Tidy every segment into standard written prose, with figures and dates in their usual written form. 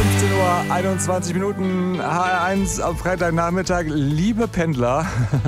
15:21 Uhr, HR1 am Freitagnachmittag. Liebe Pendler,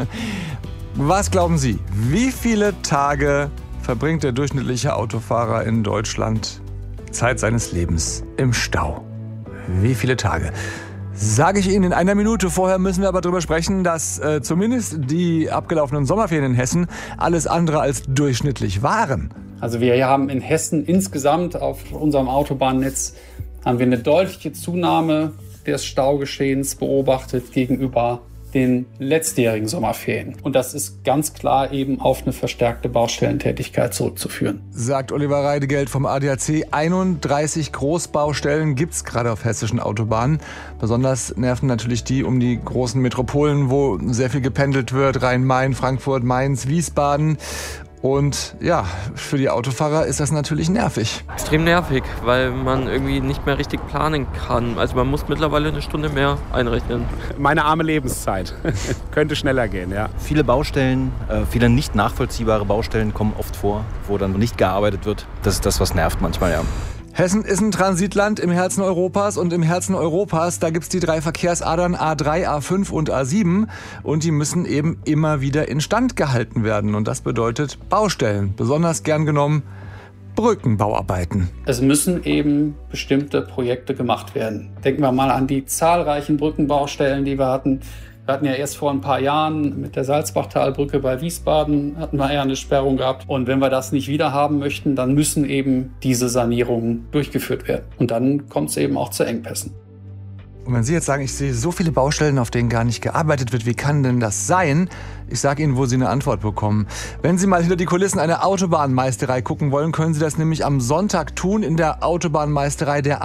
was glauben Sie, wie viele Tage verbringt der durchschnittliche Autofahrer in Deutschland Zeit seines Lebens im Stau? Wie viele Tage? Sage ich Ihnen in einer Minute. Vorher müssen wir aber darüber sprechen, dass zumindest die abgelaufenen Sommerferien in Hessen alles andere als durchschnittlich waren. Also wir haben in Hessen insgesamt auf unserem Autobahnnetz haben wir eine deutliche Zunahme des Staugeschehens beobachtet gegenüber den letztjährigen Sommerferien. Und das ist ganz klar eben auf eine verstärkte Baustellentätigkeit zurückzuführen. Sagt Oliver Reidegeld vom ADAC. 31 Großbaustellen gibt's gerade auf hessischen Autobahnen. Besonders nerven natürlich die um die großen Metropolen, wo sehr viel gependelt wird. Rhein-Main, Frankfurt, Mainz, Wiesbaden. Und ja, für die Autofahrer ist das natürlich nervig. Extrem nervig, weil man irgendwie nicht mehr richtig planen kann. Also man muss mittlerweile eine Stunde mehr einrechnen. Meine arme Lebenszeit. Könnte schneller gehen, ja. Viele Baustellen, viele nicht nachvollziehbare Baustellen kommen oft vor, wo dann nicht gearbeitet wird. Das ist das, was nervt manchmal, ja. Hessen ist ein Transitland im Herzen Europas und im Herzen Europas, da gibt's die 3 Verkehrsadern A3, A5 und A7 und die müssen eben immer wieder instand gehalten werden und das bedeutet Baustellen, besonders gern genommen Brückenbauarbeiten. Es müssen eben bestimmte Projekte gemacht werden. Denken wir mal an die zahlreichen Brückenbaustellen, die wir hatten. Wir hatten ja erst vor ein paar Jahren mit der Salzbachtalbrücke bei Wiesbaden hatten wir ja eine Sperrung gehabt. Und wenn wir das nicht wieder haben möchten, dann müssen eben diese Sanierungen durchgeführt werden. Und dann kommt es eben auch zu Engpässen. Und wenn Sie jetzt sagen, ich sehe so viele Baustellen, auf denen gar nicht gearbeitet wird, wie kann denn das sein? Ich sage Ihnen, wo Sie eine Antwort bekommen. Wenn Sie mal hinter die Kulissen einer Autobahnmeisterei gucken wollen, können Sie das nämlich am Sonntag tun in der Autobahnmeisterei der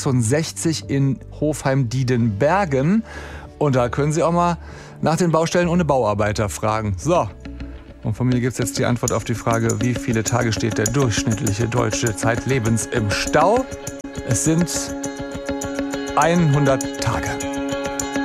A66 in Hofheim-Diedenbergen. Und da können Sie auch mal nach den Baustellen ohne Bauarbeiter fragen. So, und von mir gibt es jetzt die Antwort auf die Frage, wie viele Tage steht der durchschnittliche Deutsche zeitlebens im Stau? Es sind 100 Tage.